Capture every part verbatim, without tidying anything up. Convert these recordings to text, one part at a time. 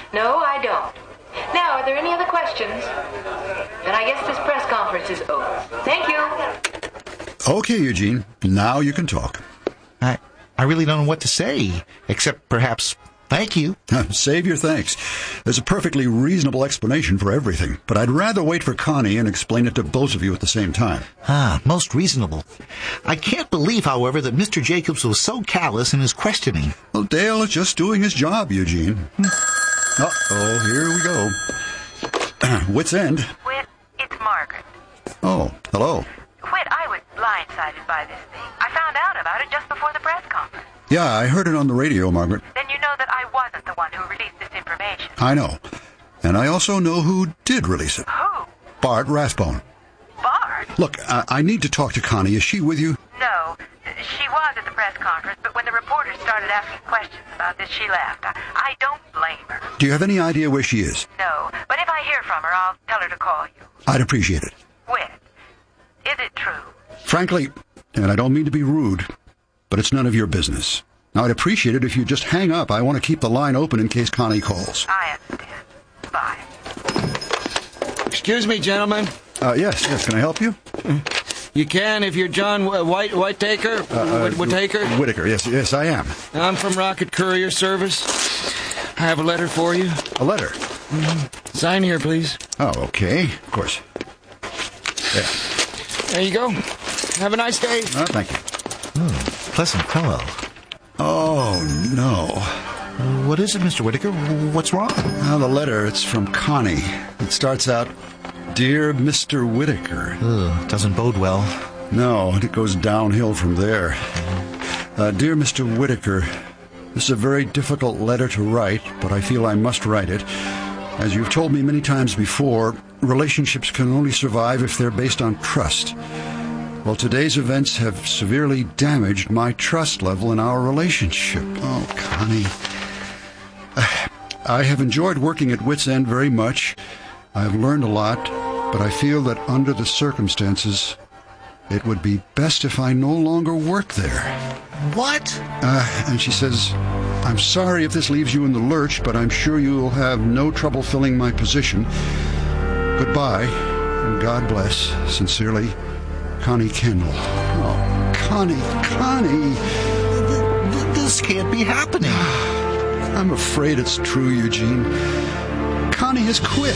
No, I don't. Now, are there any other questions? Then I guess this press conference is over. Thank you. Okay, Eugene. Now you can talk. I, I really don't know what to say, except perhaps thank you. Save your thanks. There's a perfectly reasonable explanation for everything, but I'd rather wait for Connie and explain it to both of you at the same time. Ah, most reasonable. I can't believe, however, that Mister Jacobs was so callous in his questioning. Well, Dale is just doing his job, Eugene. Uh-oh, here we go. Wit's End. Whit, it's Margaret. Oh, hello. Whit, I was blindsided by this thing. I found out about it just before the press conference. Yeah, I heard it on the radio, Margaret. Then you know that I wasn't the one who released this information. I know. And I also know who did release it. Who? Bart Rathbone. Bart? Look, I, I need to talk to Connie. Is she with you? No. She was at the press conference, but when the reporters started asking questions about this, she left. I, I don't blame her. Do you have any idea where she is? No, but if I hear from her, I'll tell her to call you. I'd appreciate it. Whit, is it true? Frankly, and I don't mean to be rude, but it's none of your business. Now, I'd appreciate it if you just hang up. I want to keep the line open in case Connie calls. I understand. Bye. Excuse me, gentlemen. Uh, yes, yes. Can I help you? You can if you're John White Whitaker. Uh, Whitaker? Whitaker, yes, yes, I am. I'm from Rocket Courier Service. I have a letter for you. A letter? Mm-hmm. Sign here, please. Oh, okay. Of course. Yeah. There you go. Have a nice day. Uh, thank you. Hmm, pleasant fellow. Oh, no. Uh, what is it, Mister Whitaker? What's wrong? Well, the letter, it's from Connie. It starts out, Dear Mister Whitaker. Ugh, doesn't bode well. No, it goes downhill from there. Uh, Dear Mister Whitaker, this is a very difficult letter to write, but I feel I must write it. As you've told me many times before, relationships can only survive if they're based on trust. Well, today's events have severely damaged my trust level in our relationship. Oh, Connie. I have enjoyed working at Wit's End very much. I have learned a lot, but I feel that under the circumstances, it would be best if I no longer work there. What? Uh, and she says, I'm sorry if this leaves you in the lurch, but I'm sure you'll have no trouble filling my position. Goodbye, and God bless. Sincerely, Connie Kendall. Oh, Connie, Connie. This can't be happening. I'm afraid it's true, Eugene. Connie has quit.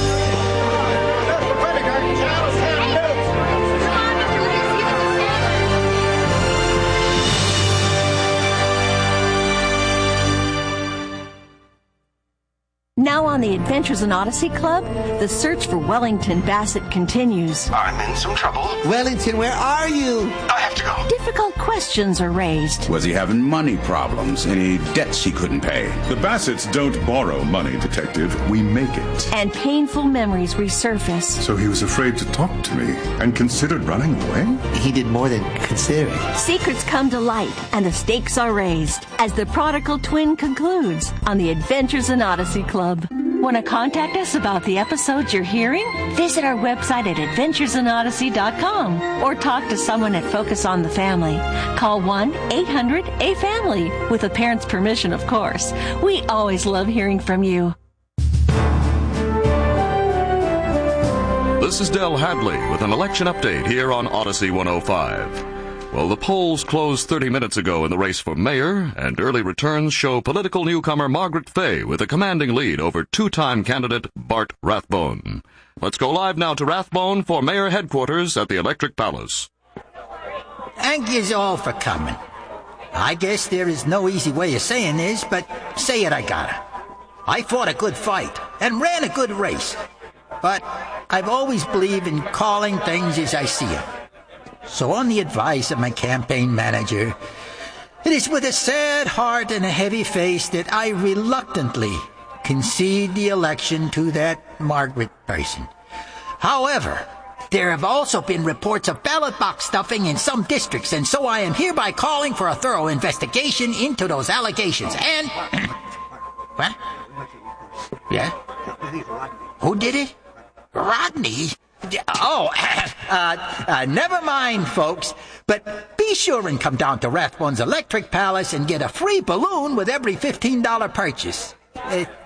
Now on the Adventures in Odyssey Club, the search for Wellington Bassett continues. I'm in some trouble. Wellington, where are you? I have to go. Difficult questions are raised. Was he having money problems? Any debts he couldn't pay? The Bassets don't borrow money, Detective. We make it. And painful memories resurface. So he was afraid to talk to me and considered running away? He did more than considering. Secrets come to light and the stakes are raised as the prodigal twin concludes on the Adventures in Odyssey Club. Want to contact us about the episodes you're hearing? Visit our website at adventures in odyssey dot com or talk to someone at Focus on the Family. Call one eight hundred A family with a parent's permission, of course. We always love hearing from you. This is Del Hadley with an election update here on Odyssey one oh five. Well, the polls closed thirty minutes ago in the race for mayor, and early returns show political newcomer Margaret Fay with a commanding lead over two-time candidate Bart Rathbone. Let's go live now to Rathbone for mayor headquarters at the Electric Palace. Thank yous all for coming. I guess there is no easy way of saying this, but say it I gotta. I fought a good fight and ran a good race, but I've always believed in calling things as I see them. So on the advice of my campaign manager, it is with a sad heart and a heavy face that I reluctantly concede the election to that Margaret person. However, there have also been reports of ballot box stuffing in some districts, and so I am hereby calling for a thorough investigation into those allegations. And... what? Yeah? Who did it? Rodney? Oh, uh, uh, never mind, folks. But be sure and come down to Rathbone's Electric Palace and get a free balloon with every fifteen dollars purchase. Uh,